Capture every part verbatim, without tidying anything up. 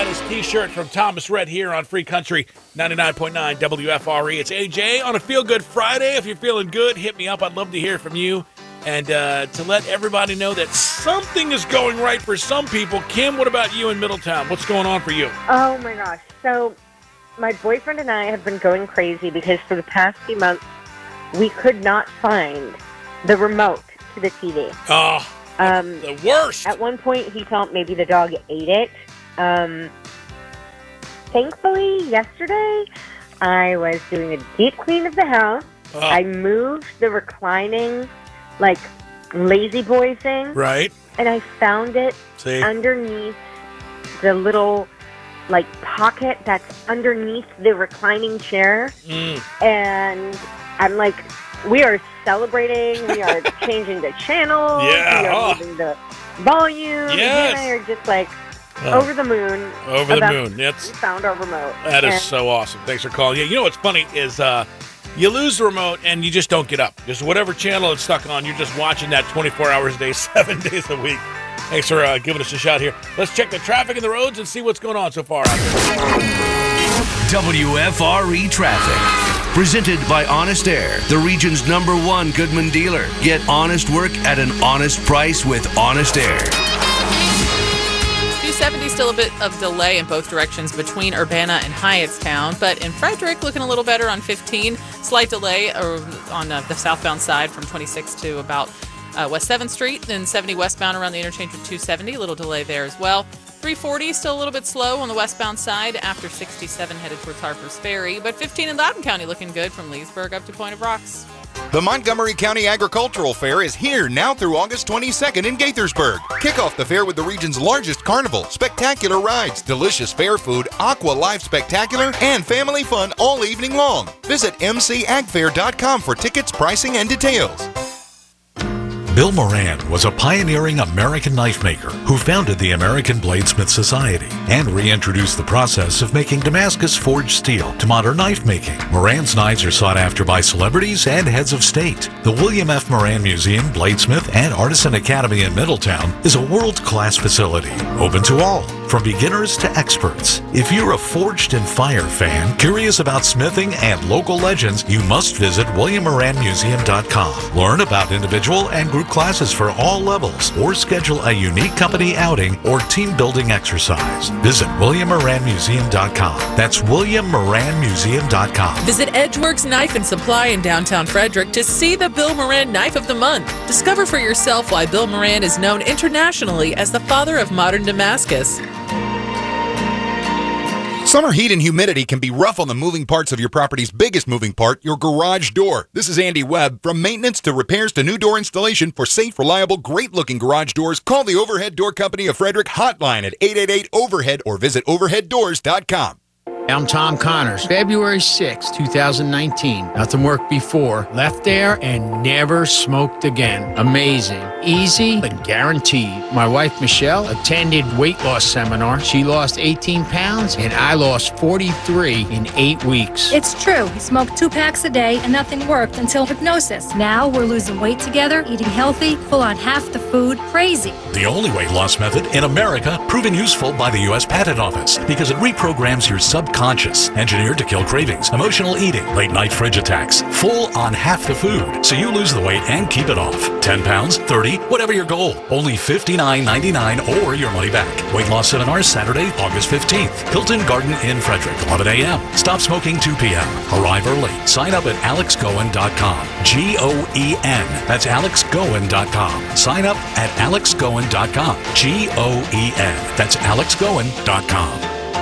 Fabulous T-shirt from Thomas Rhett here on Free Country ninety-nine point nine W F R E. It's A J on a Feel Good Friday. If you're feeling good, hit me up. I'd love to hear from you. And uh, to let everybody know that something is going right for some people. Kim, what about you in Middletown? What's going on for you? Oh, my gosh. So my boyfriend and I have been going crazy because for the past few months, we could not find the remote to the T V. Oh, um, the worst. At one point, he thought maybe the dog ate it. Um, thankfully, yesterday, I was doing a deep clean of the house. Oh. I moved the reclining, like, lazy boy thing. Right. And I found it See? underneath the little, like, pocket that's underneath the reclining chair. Mm. And I'm like, we are celebrating. We are changing the channel. Yeah. We are oh. moving the volume. Yes. He and I are just like oh. over the moon. Over the moon. That's, we found our remote. That is and, so awesome. Thanks for calling. Yeah, you know what's funny is uh, you lose the remote and you just don't get up. Just whatever channel it's stuck on, you're just watching that twenty-four hours a day, seven days a week. Thanks for uh, giving us a shot here. Let's check the traffic and the roads and see what's going on so far out there. W F R E Traffic. Presented by Honest Air, the region's number one Goodman dealer. Get honest work at an honest price with Honest Air. two seventy, still a bit of delay in both directions between Urbana and Hyattstown, but in Frederick, looking a little better on fifteen. Slight delay on uh, the southbound side from twenty-six to about uh, West seventh Street, then seventy westbound around the interchange with two seventy. A little delay there as well. three forty, still a little bit slow on the westbound side after sixty-seven headed towards Harper's Ferry, but fifteen in Loudoun County looking good from Leesburg up to Point of Rocks. The Montgomery County Agricultural Fair is here now through August twenty-second in Gaithersburg. Kick off the fair with the region's largest carnival, spectacular rides, delicious fair food, Aqua Live Spectacular, and family fun all evening long. Visit m c ag fair dot com for tickets, pricing, and details. Bill Moran was a pioneering American knife maker who founded the American Bladesmith Society and reintroduced the process of making Damascus forged steel to modern knife making. Moran's knives are sought after by celebrities and heads of state. The William F. Moran Museum, Bladesmith, and Artisan Academy in Middletown is a world-class facility, open to all, from beginners to experts. If you're a Forged and Fire fan, curious about smithing and local legends, you must visit william moran museum dot com. Learn about individual and group classes for all levels, or schedule a unique company outing or team building exercise. Visit william moran museum dot com. That's william moran museum dot com. Visit Edgeworks Knife and Supply in downtown Frederick to see the Bill Moran Knife of the Month. Discover for yourself why Bill Moran is known internationally as the father of modern Damascus. Summer heat and humidity can be rough on the moving parts of your property's biggest moving part, your garage door. This is Andy Webb. From maintenance to repairs to new door installation for safe, reliable, great-looking garage doors, call the Overhead Door Company of Frederick hotline at eight eight eight overhead or visit overhead doors dot com. I'm Tom Connors. February sixth, twenty nineteen. Nothing worked before. Left there and never smoked again. Amazing. Easy and guaranteed. My wife, Michelle, attended weight loss seminar. She lost eighteen pounds and I lost forty-three in eight weeks. It's true. He smoked two packs a day and nothing worked until hypnosis. Now we're losing weight together, eating healthy, full on half the food. Crazy. The only weight loss method in America proven useful by the U S Patent Office because it reprograms your subconscious. Engineered to kill cravings, emotional eating, late night fridge attacks, full on half the food, so you lose the weight and keep it off. ten pounds, thirty, whatever your goal. Only fifty-nine ninety-nine or your money back. Weight loss seminar Saturday, August fifteenth. Hilton Garden Inn, Frederick, eleven a.m. Stop smoking two p.m. Arrive early. Sign up at alex goen dot com. G O E N. That's alex goen dot com. Sign up at alex goen dot com. G O E N. That's alex goen dot com.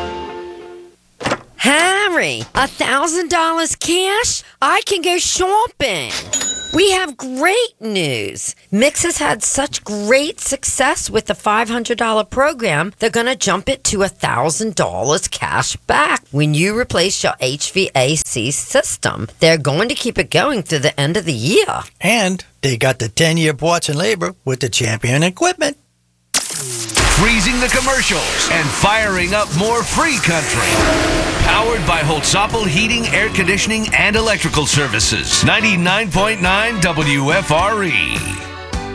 Harry, a thousand dollars cash? I can go shopping. We have great news. Mix has had such great success with the five hundred dollars program, they're going to jump it to one thousand dollars cash back when you replace your H V A C system. They're going to keep it going through the end of the year. And they got the ten-year parts and labor with the Champion equipment. Freezing the commercials and firing up more free country. Powered by Holtzapfel Heating, Air Conditioning, and Electrical Services. ninety-nine point nine W F R E.